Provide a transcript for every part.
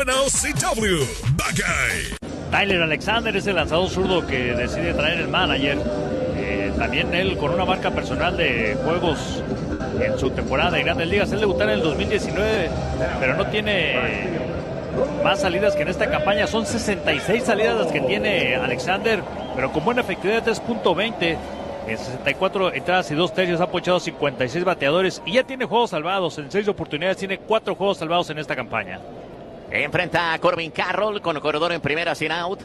Pompano CW. Buckeye. Tyler Alexander es el lanzador zurdo que decide traer el manager. También él con una marca personal de juegos en su temporada de Grandes Ligas. Él debutó en el 2019, pero no tiene más salidas que en esta campaña. Son 66 salidas las que tiene Alexander, pero con buena efectividad de 3.20. En 64 entradas y 2 tercios ha ponchado 56 bateadores y ya tiene juegos salvados. En 6 oportunidades tiene 4 juegos salvados en esta campaña. Enfrenta a Corbin Carroll con corredor en primera sin out.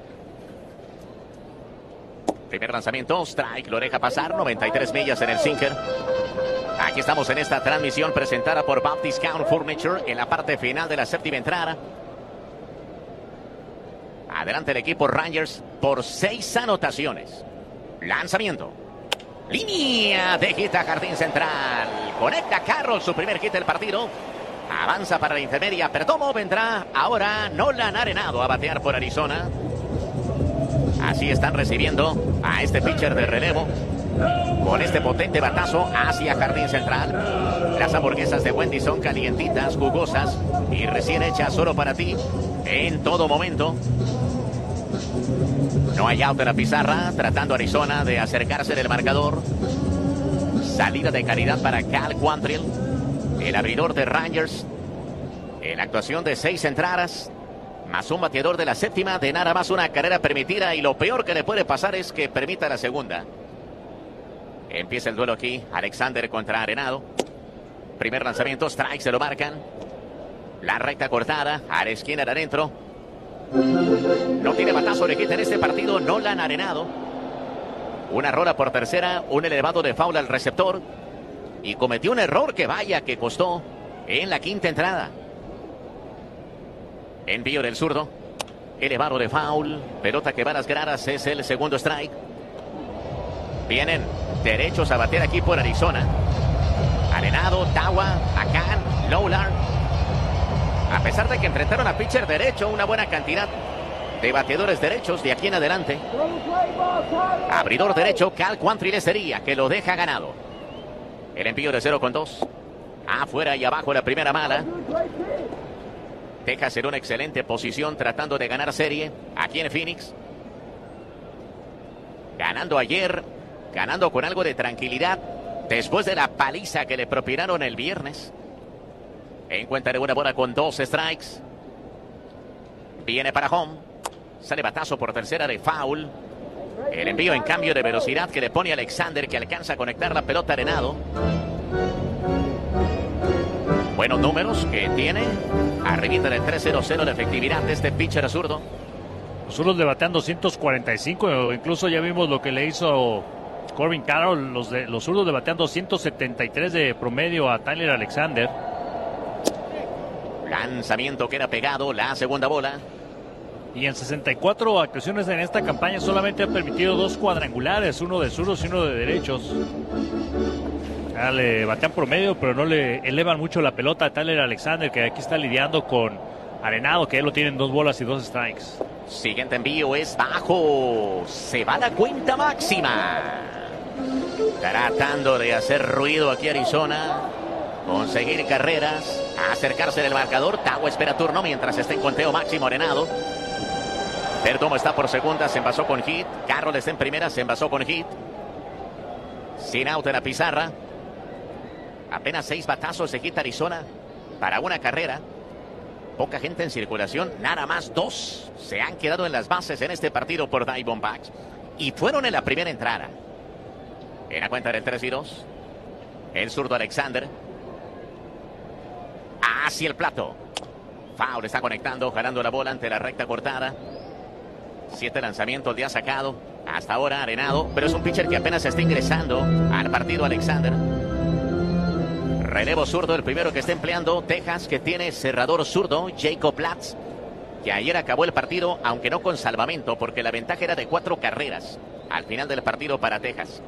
Primer lanzamiento, strike, lo deja pasar, 93 millas en el sinker. Aquí estamos en esta transmisión presentada por Baptist Count Furniture en la parte final de la séptima entrada. Adelante el equipo Rangers por 6 anotaciones. Lanzamiento. Línea de hit a jardín central. Conecta Carroll su primer hit del partido. Avanza para la intermedia. Perdomo vendrá ahora Nolan Arenado a batear por Arizona. Así están recibiendo a este pitcher de relevo. Con este potente batazo hacia jardín central. Las hamburguesas de Wendy son calientitas, jugosas y recién hechas solo para ti. En todo momento. No hay out en la pizarra. Tratando Arizona de acercarse del marcador. Salida de calidad para Cal Quantrill, el abridor de Rangers. En actuación de 6 entradas. Más un bateador de la séptima, de nada más una carrera permitida. Y lo peor que le puede pasar es que permita la segunda. Empieza el duelo aquí. Alexander contra Arenado. Primer lanzamiento, strike, se lo marcan. La recta cortada, a la esquina de adentro. No tiene batazo de hit en este partido Nolan Arenado. Una rola por tercera, un elevado de foul al receptor. Y cometió un error que vaya que costó en la quinta entrada. Envío del zurdo. Elevado de foul. Pelota que va a las gradas, es el segundo strike. Vienen derechos a bater aquí por Arizona. Arenado, Tawa, Akan, Lowlar. A pesar de que enfrentaron a pitcher derecho, una buena cantidad de bateadores derechos de aquí en adelante. Abridor derecho, Cal Quantrill sería, que lo deja ganado. El envío de 0-2. Afuera y abajo la primera mala. Texas en una excelente posición tratando de ganar serie aquí en Phoenix. Ganando ayer, ganando con algo de tranquilidad después de la paliza que le propinaron el viernes. Encuentra de buena bola con 2 strikes. Viene para home. Sale batazo por tercera de foul. El envío en cambio de velocidad que le pone Alexander, que alcanza a conectar la pelota Arenado. Buenos números que tiene. Arribita del 3.00 la efectividad de este pitcher zurdo. Los zurdos le batean 245. Incluso ya vimos lo que le hizo Corbin Carroll. Los zurdos le batean 273 de promedio a Tyler Alexander. Lanzamiento queda pegado, la segunda bola. Y en 64 actuaciones en esta campaña solamente ha permitido 2 cuadrangulares, uno de zurdos y uno de derechos. Le batean promedio, pero no le elevan mucho la pelota a Tyler Alexander, que aquí está lidiando con Arenado, que él lo tiene en 2 bolas y 2 strikes. Siguiente envío es bajo. Se va la cuenta máxima. Tratando de hacer ruido aquí Arizona. Conseguir carreras. Acercarse del marcador. Tawa espera turno mientras está en conteo máximo Arenado. Perdomo está por segunda, se envasó con hit. Carroll está en primera, se envasó con hit. Sin out en la pizarra. Apenas 6 batazos de hit Arizona para una carrera. Poca gente en circulación, nada más 2 se han quedado en las bases en este partido por Diamondbacks. Y fueron en la primera entrada. En la cuenta del 3-2. El zurdo Alexander. Hacia el plato. Foul está conectando, jalando la bola ante la recta cortada. 7 lanzamientos le ha sacado hasta ahora Arenado, pero es un pitcher que apenas está ingresando al partido Alexander. Relevo zurdo, el primero que está empleando Texas, que tiene cerrador zurdo, Jacob Platz, que ayer acabó el partido, aunque no con salvamento, porque la ventaja era de 4 carreras al final del partido para Texas.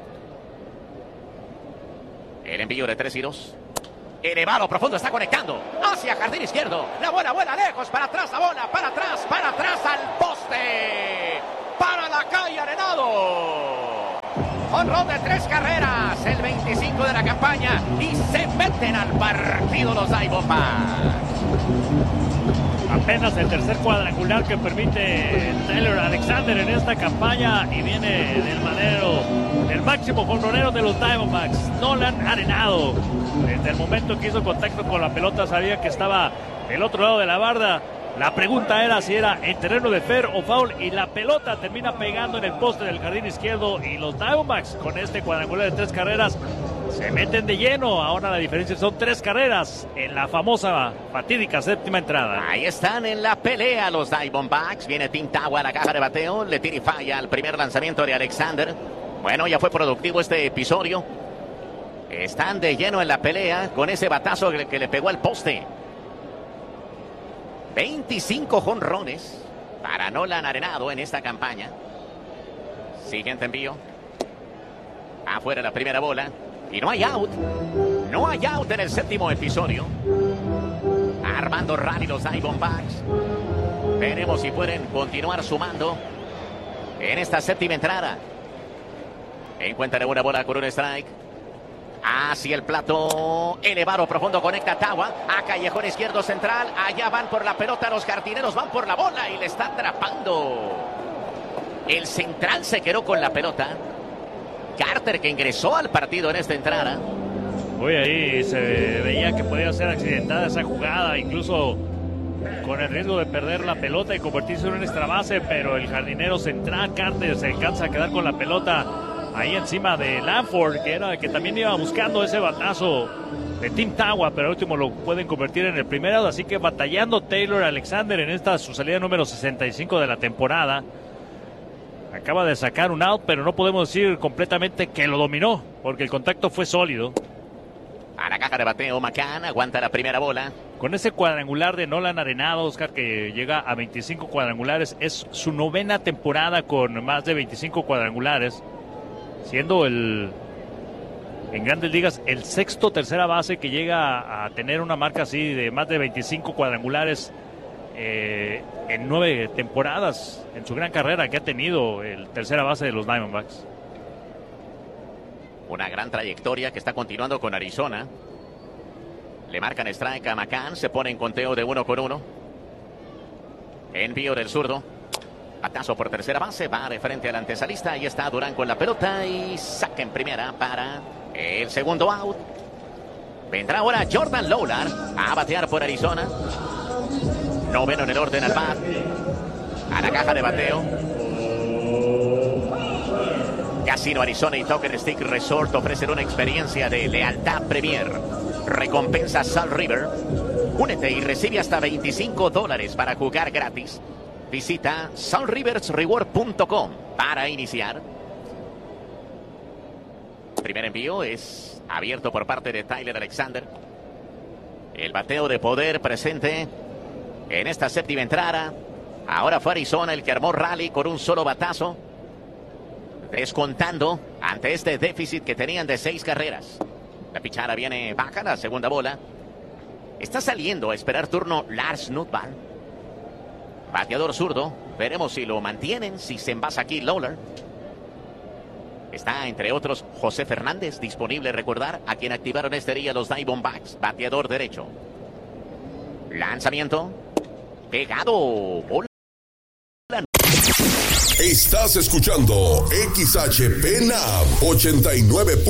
El envío de 3-2. Elevado, profundo, está conectando hacia jardín izquierdo. La bola vuela lejos, para atrás la bola, para atrás al poste. Para la calle Arenado. Honrón de 3 carreras, el 25 de la campaña. Y se meten al partido los Diamondbacks. Apenas el tercer cuadrangular que permite Taylor Alexander en esta campaña, y viene del madero del máximo jonronero de los Diamondbacks, Nolan Arenado. Desde el momento que hizo contacto con la pelota sabía que estaba del otro lado de la barda. La pregunta era si era en terreno de fair o foul, y la pelota termina pegando en el poste del jardín izquierdo, y los Diamondbacks con este cuadrangular de 3 carreras se meten de lleno. Ahora la diferencia son 3 carreras en la famosa fatídica séptima entrada. Ahí están en la pelea los Diamondbacks. Viene Tim Tawa a la caja de bateo. Le tira y falla al primer lanzamiento de Alexander. Bueno, ya fue productivo este episodio. Están de lleno en la pelea con ese batazo que le pegó al poste. 25 jonrones para Nolan Arenado en esta campaña. Siguiente envío. Afuera la primera bola. Y no hay out. No hay out en el séptimo episodio. Armando rally los Diamondbacks. Veremos si pueden continuar sumando en esta séptima entrada. Encuentran una bola con un strike. Hacia el plato elevado profundo, conecta Tawa a callejón izquierdo central. Allá van por la pelota los jardineros, van por la bola y le está atrapando. El central se quedó con la pelota. Carter, que ingresó al partido en esta entrada. Uy, ahí se veía que podía ser accidentada esa jugada, incluso con el riesgo de perder la pelota y convertirse en un extra base, pero el jardinero central Carter se alcanza a quedar con la pelota ahí encima de Lanford, que también iba buscando ese batazo de Tim Tawa, pero al último lo pueden convertir en el primero. Así que batallando Taylor Alexander en esta su salida número 65 de la temporada. Acaba de sacar un out, pero no podemos decir completamente que lo dominó, porque el contacto fue sólido. A la caja de bateo, McCann aguanta la primera bola. Con ese cuadrangular de Nolan Arenado, Oscar, que llega a 25 cuadrangulares, es su 9ª temporada con más de 25 cuadrangulares, siendo en Grandes Ligas el 6º tercera base que llega a tener una marca así de más de 25 cuadrangulares en 9 temporadas en su gran carrera que ha tenido el tercera base de los Diamondbacks. Una gran trayectoria que está continuando con Arizona. Le marcan strike a McCann, se pone en conteo de 1-1. Envío del zurdo. Batazo por tercera base, va de frente al antesalista. Ahí está Durán con la pelota y saca en primera para el segundo out. Vendrá ahora Jordan Lawlar a batear por Arizona. Noveno en el orden al bat. A la caja de bateo. Casino Arizona y Token Stick Resort ofrecen una experiencia de lealtad Premier. Recompensa Salt River. Únete y recibe hasta $25 para jugar gratis. Visita saltriversreward.com para iniciar. Primer envío es abierto por parte de Tyler Alexander. El bateo de poder presente en esta séptima entrada. Ahora fue Arizona el que armó rally con un solo batazo, descontando ante este déficit que tenían de 6 carreras. La pichada viene baja, la segunda bola. Está saliendo a esperar turno Lars Nootbaar. Bateador zurdo. Veremos si lo mantienen, si se envasa aquí Lawlar. Está entre otros José Fernández, disponible, recordar, a quien activaron este día los Diamondbacks. Bateador derecho. Lanzamiento. Pegado. Bola. Estás escuchando XHP NAB 89.